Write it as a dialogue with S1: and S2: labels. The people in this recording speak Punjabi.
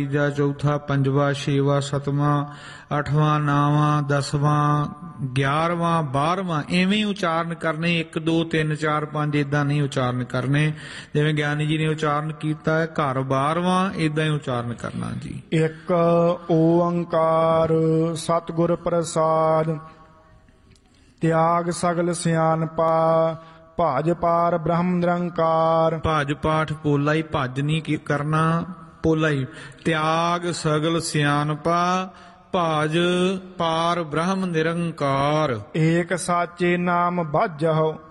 S1: ਤੀਜਾ ਚੌਥਾ ਪੰਜਵਾ ਛੇਵਾ ਸਤਵਾਂ ਅੱਠਵਾਂ ਨਾਵਾਂ ਦਸਵਾਂ 11ਵਾਂ 12ਵਾਂ ਇਵੇਂ ਹੀ ਉਚਾਰਨ ਕਰਨੇ। 1 2 3 4 5 ਇਦਾਂ ਨਹੀਂ ਉਚਾਰਨ ਕਰਨੇ ਜਿਵੇਂ ਗਿਆਨੀ ਜੀ ਨੇ ਉਚਾਰਨ ਕੀਤਾ ਹੈ। ਘਰ 12ਵਾਂ ਇਦਾਂ ਹੀ ਉਚਾਰਨ ਕਰਨਾ ਜੀ।
S2: ਇੱਕ ਓੰਕਾਰ ਸਤਿਗੁਰ ਪ੍ਰਸਾਦ। ਤਿਆਗ ਸਗਲ ਸਿਆਣਪਾ ਭਾਜ ਪਾਰ ਬ੍ਰਹਮ ਨਿਰੰਕਾਰ।
S1: ਭਜ ਪਾਠ ਪੋਲਾ ਹੀ, ਭਜ ਨਹੀਂ ਕਰਨਾ, ਪੋਲਾ ਹੀ। ਤਿਆਗ ਸਗਲ ਸਿਆਣਪਾ ਭਾਜ ਪਾਰ ਬ੍ਰਹਮ ਨਿਰੰਕਾਰ।
S2: ਏਕ ਸਾਚੇ ਨਾਮ ਬਾਝਹੁ